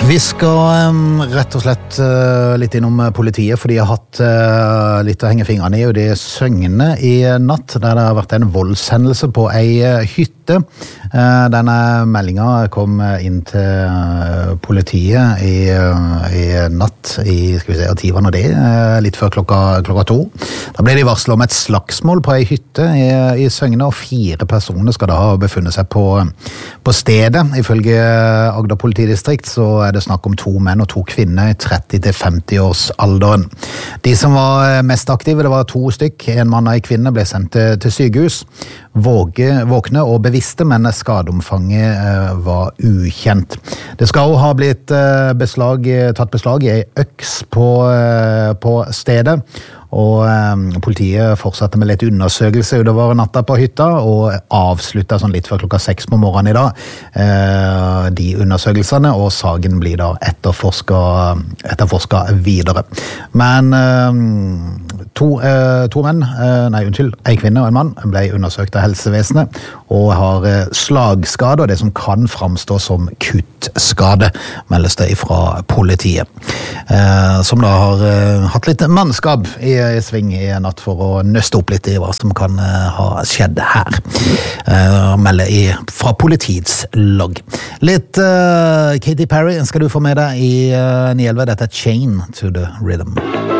Vi skal rett og slett litt innom politiet, for de har hatt litt å henge fingrene i, og det Søgne i natt, der det har vært en voldshendelse på ei hytte. Denne meldingen kom inn til politiet i natt, skal vi se, timen og det, litt før klokka 2. Da ble de varslet om et slagsmål på ei hytte i Søgne, og 4 personer skal da ha befunnet seg på stedet. Ifølge Agder politidistrikt så det snakk om 2 menn og 2 kvinner i 30 til 50 års alderen. De som var mest aktive, det var 2 stykk. En mann og en kvinne ble sendt til sykehus. Våkne og bevisste, men skadeomfanget var ukjent. Det skal også ha blitt tatt beslag i en øks på stedet. Og politiet fortsatte med litt undersøkelse utover natta på hytta og avsluttet sånn litt før klokka 6 på morgenen i dag de undersøkelsene, og saken blir da etterforsket videre. Men en kvinne og en mann ble undersøkt av helsevesenet og har slagskade, og det som kan framstå som kuttskade, meldes det fra politiet. Som da har hatt litt mannskap i sving i natt for å nøste opp litt i hva som kan ha skjedd her. Melder fra politiets logg. Litt Katy Perry skal du få med deg i 911. Dette Chain to the Rhythm.